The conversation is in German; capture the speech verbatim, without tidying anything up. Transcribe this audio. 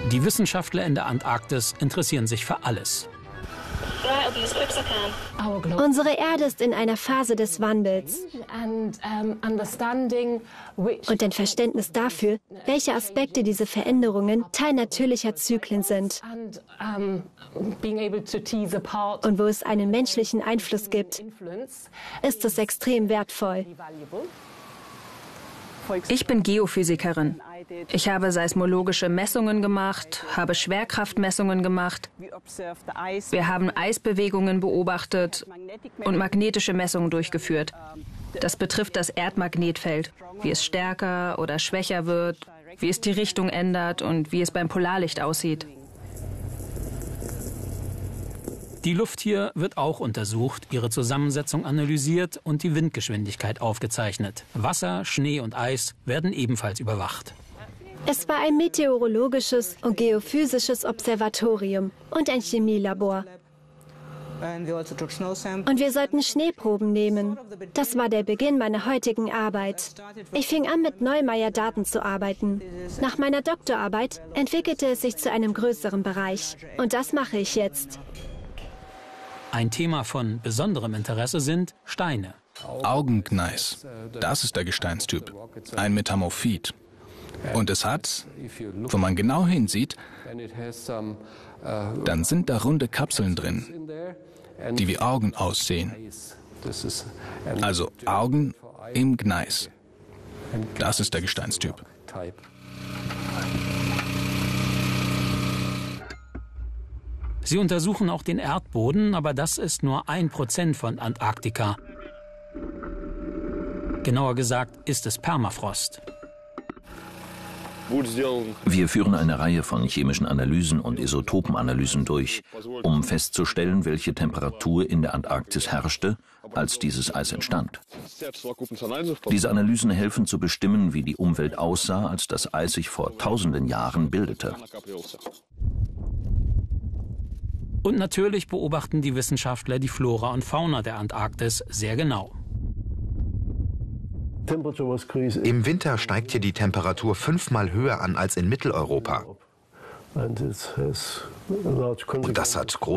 Die Wissenschaftler in der Antarktis interessieren sich für alles. Unsere Erde ist in einer Phase des Wandels. Und ein Verständnis dafür, welche Aspekte diese Veränderungen Teil natürlicher Zyklen sind. Und wo es einen menschlichen Einfluss gibt, ist es extrem wertvoll. Ich bin Geophysikerin. Ich habe seismologische Messungen gemacht, habe Schwerkraftmessungen gemacht. Wir haben Eisbewegungen beobachtet und magnetische Messungen durchgeführt. Das betrifft das Erdmagnetfeld, wie es stärker oder schwächer wird, wie es die Richtung ändert und wie es beim Polarlicht aussieht. Die Luft hier wird auch untersucht, ihre Zusammensetzung analysiert und die Windgeschwindigkeit aufgezeichnet. Wasser, Schnee und Eis werden ebenfalls überwacht. Es war ein meteorologisches und geophysisches Observatorium und ein Chemielabor. Und wir sollten Schneeproben nehmen. Das war der Beginn meiner heutigen Arbeit. Ich fing an, mit Neumeier-Daten zu arbeiten. Nach meiner Doktorarbeit entwickelte es sich zu einem größeren Bereich. Und das mache ich jetzt. Ein Thema von besonderem Interesse sind Steine. Augengneis. Das ist der Gesteinstyp. Ein Metamorphit. Und es hat, wenn man genau hinsieht, dann sind da runde Kapseln drin, die wie Augen aussehen. Also Augen im Gneis. Das ist der Gesteinstyp. Sie untersuchen auch den Erdboden, aber das ist nur ein Prozent von Antarktika. Genauer gesagt ist es Permafrost. Wir führen eine Reihe von chemischen Analysen und Isotopenanalysen durch, um festzustellen, welche Temperatur in der Antarktis herrschte, als dieses Eis entstand. Diese Analysen helfen zu bestimmen, wie die Umwelt aussah, als das Eis sich vor tausenden Jahren bildete. Und natürlich beobachten die Wissenschaftler die Flora und Fauna der Antarktis sehr genau. Im Winter steigt hier die Temperatur fünfmal höher an als in Mitteleuropa. Und das hat große